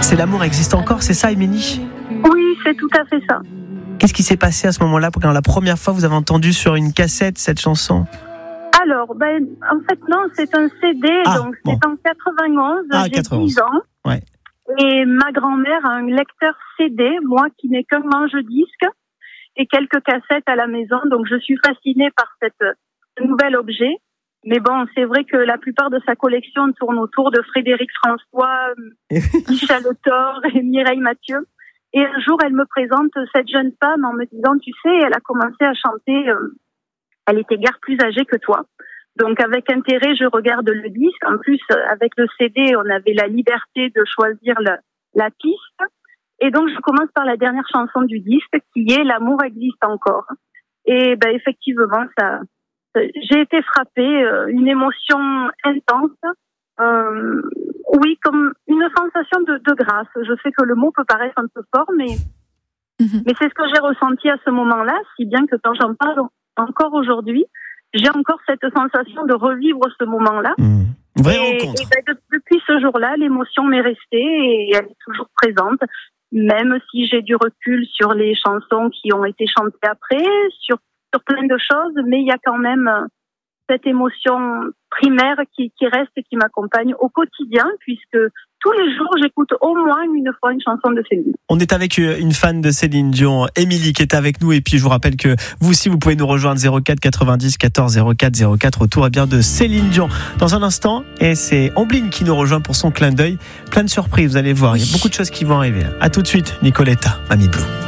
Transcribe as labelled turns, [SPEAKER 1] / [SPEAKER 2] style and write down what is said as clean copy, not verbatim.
[SPEAKER 1] C'est l'amour existe encore, c'est ça, Émilie ?
[SPEAKER 2] Oui, c'est tout à fait ça.
[SPEAKER 1] Qu'est-ce qui s'est passé à ce moment-là, quand la première fois vous avez entendu sur une cassette cette chanson ?
[SPEAKER 2] Alors, en fait, non, c'est un CD, donc bon. C'est en 91, j'ai
[SPEAKER 1] 91.
[SPEAKER 2] 10 ans.
[SPEAKER 1] Ouais.
[SPEAKER 2] Et ma grand-mère a un lecteur CD, moi qui n'ai qu'un manche-disque, et quelques cassettes à la maison, donc je suis fascinée par ce nouvel objet. Mais bon, c'est vrai que la plupart de sa collection tourne autour de Frédéric François, Michel Thor et Mireille Mathieu. Et un jour, elle me présente cette jeune femme en me disant, tu sais, elle a commencé à chanter, elle était guère plus âgée que toi. Donc avec intérêt, je regarde le disque. En plus, avec le CD, on avait la liberté de choisir la piste. Et donc, je commence par la dernière chanson du disque, qui est « L'amour existe encore ». Et effectivement, j'ai été frappée, une émotion intense. Oui, comme une sensation de grâce. Je sais que le mot peut paraître un peu fort, mais c'est ce que j'ai ressenti à ce moment-là, si bien que quand j'en parle encore aujourd'hui, j'ai encore cette sensation de revivre ce moment-là.
[SPEAKER 1] Vraie rencontre.
[SPEAKER 2] Et depuis ce jour-là, l'émotion m'est restée et elle est toujours présente, même si j'ai du recul sur les chansons qui ont été chantées après, sur plein de choses, mais il y a quand même cette émotion primaire qui reste et qui m'accompagne au quotidien, puisque tous les jours, j'écoute au moins une fois une chanson de Céline.
[SPEAKER 1] On est avec une fan de Céline Dion, Émilie, qui est avec nous. Et puis, je vous rappelle que vous aussi, vous pouvez nous rejoindre 04 90 14 04 04 autour de Céline Dion. Dans un instant, et c'est Amblin qui nous rejoint pour son clin d'œil. Plein de surprises, vous allez voir. Il y a beaucoup de choses qui vont arriver. À tout de suite, Nicoletta, Mamie Blue.